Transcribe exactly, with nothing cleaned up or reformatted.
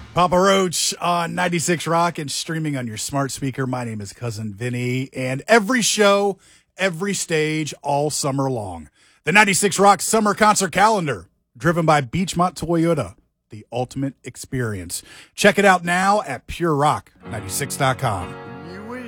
Papa Roach on ninety-six Rock and streaming on your smart speaker. My name is Cousin Vinny, and every show, every stage, all summer long. The ninety-six Rock Summer Concert Calendar, driven by Beachmont Toyota, the ultimate experience. Check it out now at pure rock ninety-six dot com.